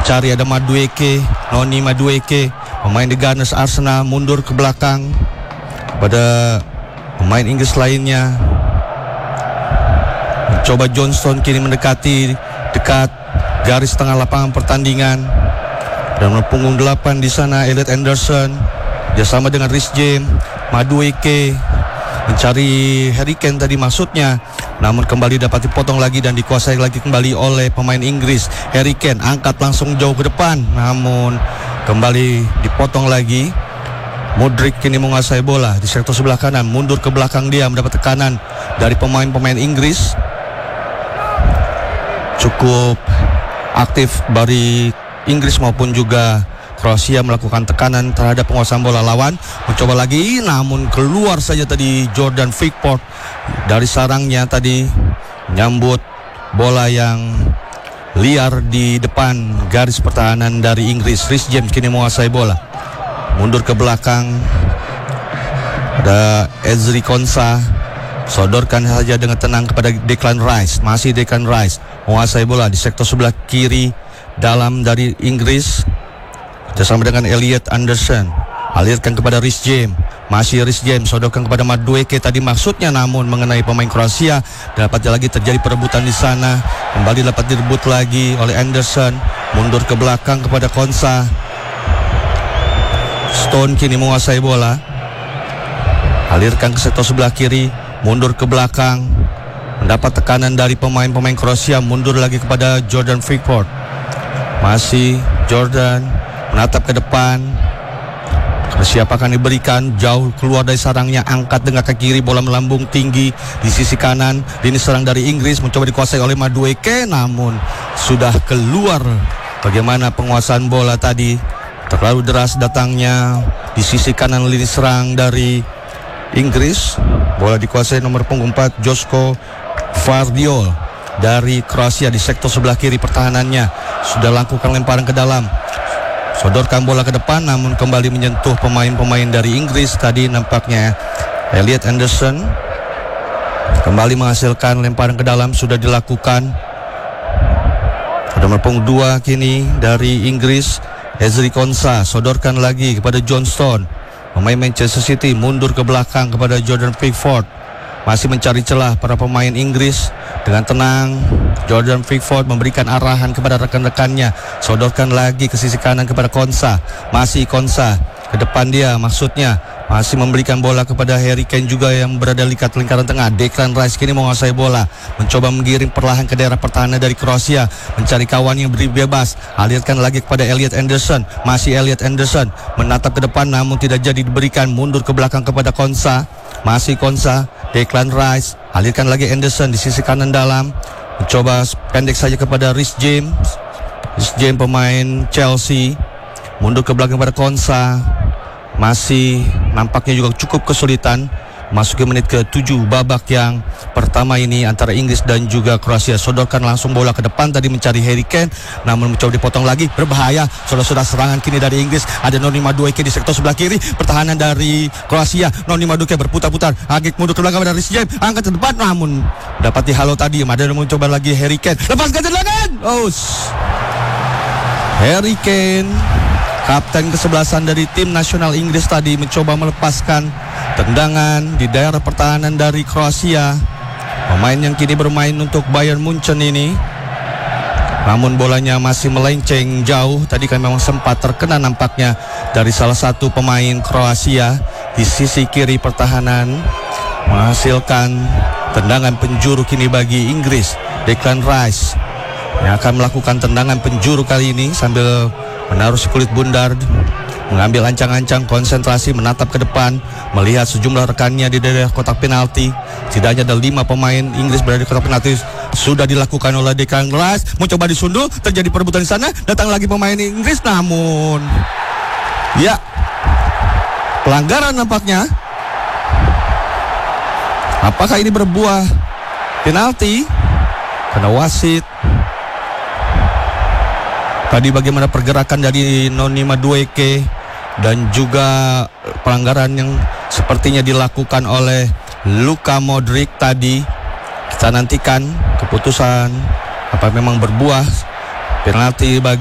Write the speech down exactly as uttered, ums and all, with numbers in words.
mencari ada Madueke, Noni Madueke, pemain di Gunners Arsenal, mundur ke belakang pada pemain Inggris lainnya. Mencoba Johnston kini mendekati dekat garis tengah lapangan pertandingan. Dan punggung delapan di sana Elliot Anderson bersama dengan Reece James. Madueke mencari Harry Kane tadi maksudnya, namun kembali dapat dipotong lagi dan dikuasai lagi kembali oleh pemain Inggris. Harry Kane angkat langsung jauh ke depan, namun kembali dipotong lagi. Modric kini menguasai bola di sektor sebelah kanan, mundur ke belakang dia mendapat tekanan dari pemain-pemain Inggris. Cukup aktif dari Inggris maupun juga Kroasia melakukan tekanan terhadap penguasaan bola lawan. Mencoba lagi, namun keluar saja tadi Jordan Pickford dari sarangnya tadi, menyambut bola yang liar di depan garis pertahanan dari Inggris. Reece James kini menguasai bola, mundur ke belakang. Ada Ezri Konsa, sodorkan saja dengan tenang kepada Declan Rice. Masih Declan Rice menguasai bola di sektor sebelah kiri dalam dari Inggris bersama dengan Elliot Anderson. Alirkan kepada Reece James. Masih Reece James sodorkan kepada Madueke tadi maksudnya, namun mengenai pemain Kroasia. Dapat lagi terjadi perebutan di sana. Kembali dapat direbut lagi oleh Anderson. Mundur ke belakang kepada Konsa. Stone kini menguasai bola. Alirkan ke sektor sebelah kiri. Mundur ke belakang. Mendapat tekanan dari pemain-pemain Kroasia. Mundur lagi kepada Jordan Pickford. Masih Jordan menatap ke depan. Siapa akan diberikan jauh keluar dari sarangnya, angkat dengan kaki kiri, bola melambung tinggi di sisi kanan. Lini serang dari Inggris mencoba dikuasai oleh Madueke, namun sudah keluar. Bagaimana penguasaan bola tadi, terlalu deras datangnya di sisi kanan lini serang dari Inggris. Bola dikuasai nomor punggung empat Josko Vardiol dari Kroasia di sektor sebelah kiri pertahanannya. Sudah lakukan lemparan ke dalam, sodorkan bola ke depan, namun kembali menyentuh pemain-pemain dari Inggris. Tadi nampaknya Elliot Anderson kembali menghasilkan lemparan ke dalam, sudah dilakukan. Ada nomor dua kini dari Inggris, Ezri Konsa, sodorkan lagi kepada Johnston. Pemain Manchester City mundur ke belakang kepada Jordan Pickford. Masih mencari celah para pemain Inggris. Dengan tenang Jordan Pickford memberikan arahan kepada rekan-rekannya, sodorkan lagi ke sisi kanan kepada Konsa. Masih Konsa ke depan dia maksudnya, masih memberikan bola kepada Harry Kane juga yang berada di lingkaran tengah. Declan Rice kini menguasai bola, mencoba menggiring perlahan ke daerah pertahanan dari Kroasia, mencari kawan yang beri bebas. Alirkan lagi kepada Elliot Anderson. Masih Elliot Anderson menatap ke depan, namun tidak jadi diberikan. Mundur ke belakang kepada Konsa. Masih Konsa, Declan Rice, alirkan lagi Anderson di sisi kanan dalam, mencoba pendek saja kepada Reece James. Reece James pemain Chelsea, mundur ke belakang kepada Konsa. Masih nampaknya juga cukup kesulitan masuki menit ke tujuh babak yang pertama ini antara Inggris dan juga Kroasia. Sodorkan langsung bola ke depan tadi mencari Harry Kane, namun mencoba dipotong lagi, berbahaya. Sudah-sudah serangan kini dari Inggris. Ada Noni Madueke di sektor sebelah kiri pertahanan dari Kroasia. Noni Madueke berputar-putar, agak mundur ke belakang pada Reece James, angkat ke depan, namun dapat dihalau tadi. Ada yang mencoba lagi Harry Kane, lepaskan tendangan. Oh, Harry Kane, kapten kesebelasan dari tim nasional Inggris tadi, mencoba melepaskan tendangan di daerah pertahanan dari Kroasia. Pemain yang kini bermain untuk Bayern Munchen ini, namun bolanya masih melenceng jauh. Tadi kan memang sempat terkena nampaknya dari salah satu pemain Kroasia di sisi kiri pertahanan, menghasilkan tendangan penjuru kini bagi Inggris. Declan Rice yang akan melakukan tendangan penjuru kali ini sambil menaruh si kulit bundar, mengambil ancang-ancang, konsentrasi, menatap ke depan, melihat sejumlah rekannya di daerah kotak penalti. Setidaknya ada lima pemain Inggris berada di kotak penalti. Sudah dilakukan oleh Declan Rice, mencoba disundul, terjadi perebutan di sana. Datang lagi pemain Inggris, namun ya, pelanggaran nampaknya. Apakah ini berbuah penalti? Karena wasit tadi bagaimana pergerakan dari Noni Madueke dan juga pelanggaran yang sepertinya dilakukan oleh Luka Modric tadi. Kita nantikan keputusan apa memang berbuah penalti bagi